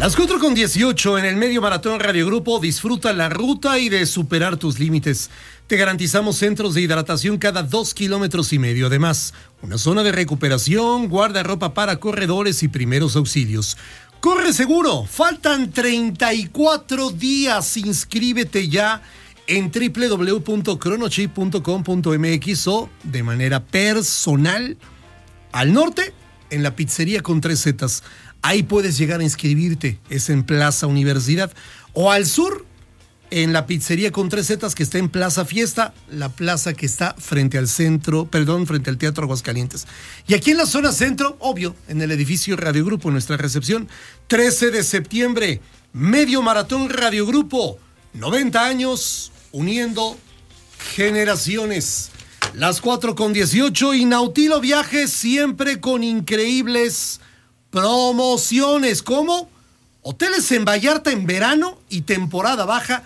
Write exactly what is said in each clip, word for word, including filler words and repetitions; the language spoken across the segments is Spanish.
Las cuatro con dieciocho en el Medio Maratón Radio Grupo. Disfruta la ruta y de superar tus límites. Te garantizamos centros de hidratación cada dos kilómetros y medio. Además, una zona de recuperación, guardarropa para corredores y primeros auxilios. ¡Corre seguro! Faltan treinta y cuatro días. Inscríbete ya en doble u doble u doble u punto chronochip punto com punto m x o de manera personal al norte en la pizzería con tres zetas. Ahí puedes llegar a inscribirte, es en Plaza Universidad. O al sur, en la pizzería con tres zetas que está en Plaza Fiesta, la plaza que está frente al centro, perdón, frente al Teatro Aguascalientes. Y aquí en la zona centro, obvio, en el edificio Radio Grupo, en nuestra recepción, trece de septiembre, Medio Maratón Radio Grupo, noventa años uniendo generaciones. Las cuatro con dieciocho y Nautilo Viajes siempre con increíbles promociones, como hoteles en Vallarta en verano y temporada baja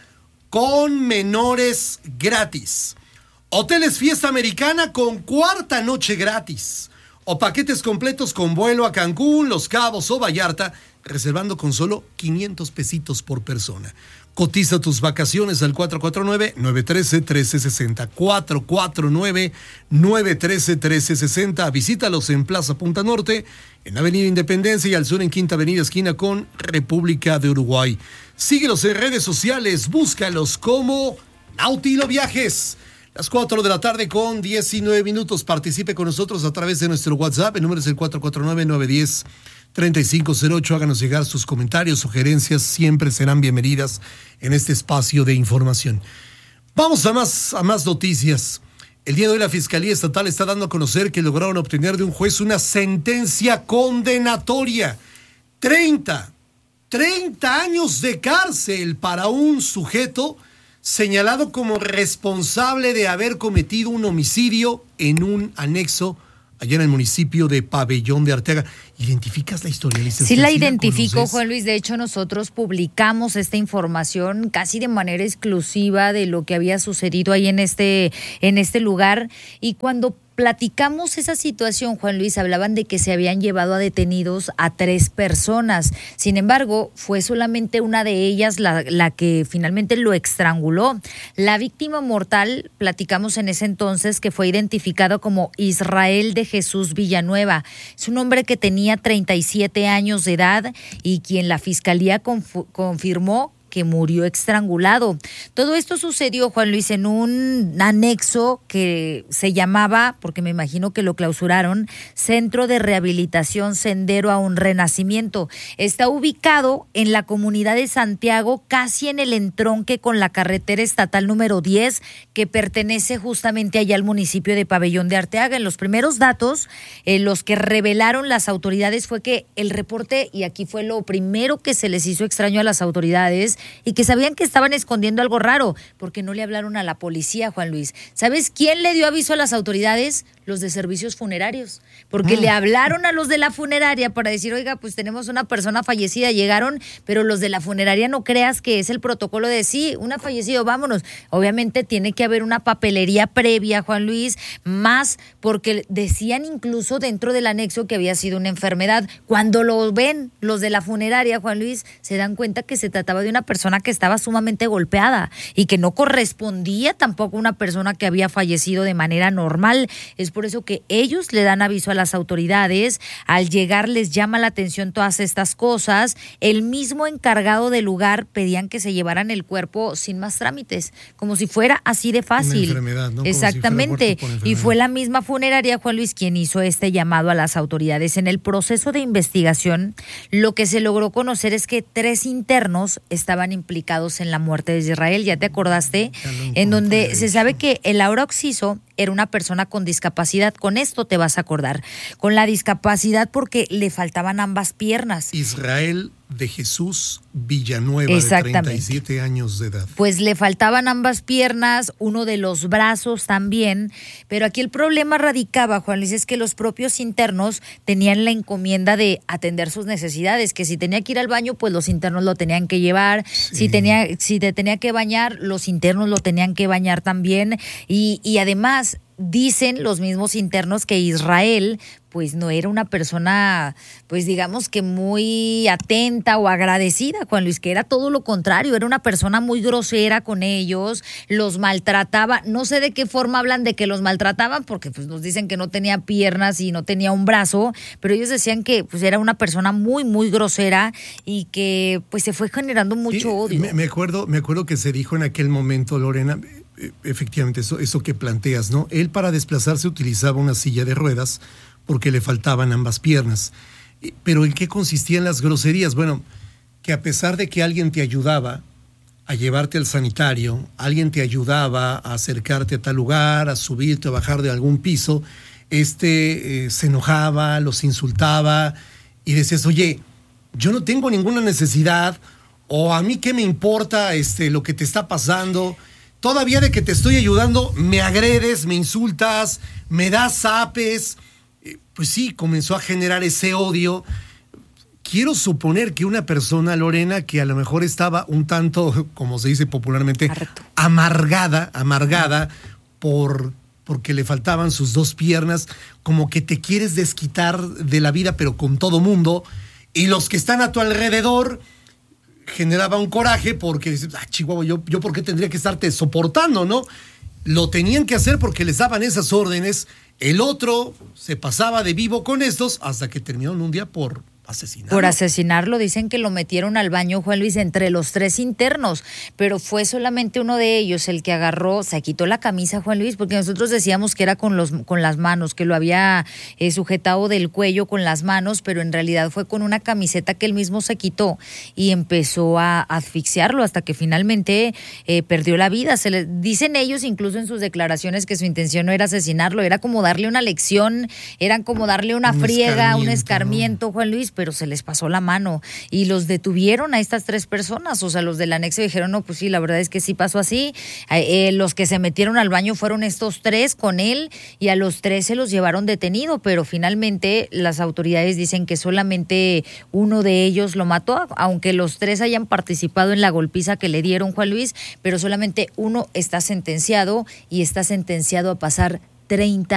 con menores gratis. Hoteles Fiesta Americana con cuarta noche gratis. O paquetes completos con vuelo a Cancún, Los Cabos o Vallarta, reservando con solo quinientos pesitos por persona. Cotiza tus vacaciones al cuatro cuatro nueve, nueve uno tres, uno tres seis cero. cuatro cuatro nueve, nueve uno tres, uno tres seis cero. Visítalos en Plaza Punta Norte, en Avenida Independencia y al sur en Quinta Avenida esquina con República de Uruguay. Síguelos en redes sociales, búscalos como Nautilo Viajes. Las cuatro de la tarde con diecinueve minutos. Participe con nosotros a través de nuestro WhatsApp. El número es el cuatro cuatro nueve, nueve uno cero, tres cinco cero ocho. Háganos llegar sus comentarios, sugerencias, siempre serán bienvenidas en este espacio de información. Vamos a más, a más noticias. El día de hoy la Fiscalía Estatal está dando a conocer que lograron obtener de un juez una sentencia condenatoria. treinta, treinta años de cárcel para un sujeto señalado como responsable de haber cometido un homicidio en un anexo allá en el municipio de Pabellón de Arteaga. ¿Identificas la historia, licenciada? Sí la identifico, Juan Luis. De hecho, nosotros publicamos esta información casi de manera exclusiva de lo que había sucedido ahí en este, en este lugar. Y cuando platicamos esa situación, Juan Luis, hablaban de que se habían llevado a detenidos a tres personas. Sin embargo, fue solamente una de ellas la, la que finalmente lo estranguló. La víctima mortal, platicamos en ese entonces, que fue identificado como Israel de Jesús Villanueva. Es un hombre que tenía treinta y siete años de edad y quien la Fiscalía conf- confirmó que murió estrangulado. Todo esto sucedió, Juan Luis, en un anexo que se llamaba, porque me imagino que lo clausuraron, Centro de Rehabilitación Sendero a un Renacimiento. Está ubicado en la comunidad de Santiago, casi en el entronque con la carretera estatal número diez, que pertenece justamente allá al municipio de Pabellón de Arteaga. En los primeros datos, eh, los que revelaron las autoridades fue que el reporte, y aquí fue lo primero que se les hizo extraño a las autoridades, y que sabían que estaban escondiendo algo raro, porque no le hablaron a la policía, Juan Luis. ¿Sabes quién le dio aviso a las autoridades? Los de servicios funerarios, porque mm. le hablaron a los de la funeraria para decir, oiga, pues tenemos una persona fallecida, llegaron, pero los de la funeraria no creas que es el protocolo de sí, una fallecido, vámonos. Obviamente tiene que haber una papelería previa, Juan Luis, más porque decían incluso dentro del anexo que había sido una enfermedad. Cuando lo ven los de la funeraria, Juan Luis, se dan cuenta que se trataba de una persona que estaba sumamente golpeada y que no correspondía tampoco a una persona que había fallecido de manera normal. Es por eso que ellos le dan aviso a las autoridades. Al llegar les llama la atención todas estas cosas. El mismo encargado del lugar pedían que se llevaran el cuerpo sin más trámites, como si fuera así de fácil. Una enfermedad, ¿no? Exactamente. Como si fuera y fue la misma funeraria, Juan Luis, quien hizo este llamado a las autoridades. En el proceso de investigación, lo que se logró conocer es que tres internos estaban implicados en la muerte de Israel. ¿Ya te acordaste? En donde se sabe que el Laura Oxiso era una persona con discapacidad. Con esto te vas a acordar. Con la discapacidad porque le faltaban ambas piernas. Israel de Jesús Villanueva, de treinta y siete años de edad. Pues le faltaban ambas piernas, uno de los brazos también, pero aquí el problema radicaba, Juan Luis, es que los propios internos tenían la encomienda de atender sus necesidades, que si tenía que ir al baño, pues los internos lo tenían que llevar, sí. si tenía, si te tenía que bañar, los internos lo tenían que bañar también, y, y además dicen los mismos internos que Israel pues no era una persona, pues digamos que muy atenta o agradecida, Juan Luis, que era todo lo contrario, era una persona muy grosera con ellos, los maltrataba, no sé de qué forma hablan de que los maltrataban, porque pues nos dicen que no tenía piernas y no tenía un brazo, pero ellos decían que pues era una persona muy, muy grosera y que pues se fue generando mucho sí, odio. Me, me acuerdo, me acuerdo que se dijo en aquel momento, Lorena, efectivamente, eso, eso que planteas, ¿no? Él para desplazarse utilizaba una silla de ruedas porque le faltaban ambas piernas. Pero ¿en qué consistían las groserías? Bueno, que a pesar de que alguien te ayudaba a llevarte al sanitario, alguien te ayudaba a acercarte a tal lugar, a subirte, a bajar de algún piso, este eh, se enojaba, los insultaba y decías, oye, yo no tengo ninguna necesidad, o a mí qué me importa este, lo que te está pasando. Todavía de que te estoy ayudando, me agredes, me insultas, me das zapes. Eh, pues sí, comenzó a generar ese odio. Quiero suponer que una persona, Lorena, que a lo mejor estaba un tanto, como se dice popularmente, Harto. amargada, amargada por, porque le faltaban sus dos piernas, como que te quieres desquitar de la vida, pero con todo mundo, y los que están a tu alrededor generaba un coraje porque dices, ah, Chihuahua, yo, yo por qué tendría que estarte soportando, ¿no? Lo tenían que hacer porque les daban esas órdenes. El otro se pasaba de vivo con estos hasta que terminaron un día por asesinarlo. Por asesinarlo, dicen que lo metieron al baño, Juan Luis, entre los tres internos, pero fue solamente uno de ellos el que agarró, se quitó la camisa, Juan Luis, porque nosotros decíamos que era con los con las manos, que lo había eh, sujetado del cuello con las manos, pero en realidad fue con una camiseta que él mismo se quitó y empezó a asfixiarlo hasta que finalmente eh, perdió la vida. Se le, dicen ellos incluso en sus declaraciones que su intención no era asesinarlo, era como darle una lección, eran como darle una un friega, un escarmiento, escarmiento, ¿no? Juan Luis, pero se les pasó la mano y los detuvieron a estas tres personas, o sea, los del anexo dijeron, no, pues sí, la verdad es que sí pasó así, eh, los que se metieron al baño fueron estos tres con él y a los tres se los llevaron detenido, pero finalmente las autoridades dicen que solamente uno de ellos lo mató, aunque los tres hayan participado en la golpiza que le dieron, Juan Luis, pero solamente uno está sentenciado y está sentenciado a pasar treinta